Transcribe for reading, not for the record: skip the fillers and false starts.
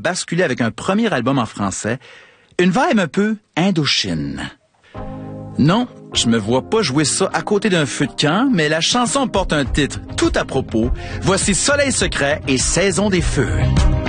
basculer avec un premier album en français, une vibe un peu Indochine. Non, je me vois pas jouer ça à côté d'un feu de camp, mais la chanson porte un titre tout à propos. Voici Soleil secret et Saison des feux.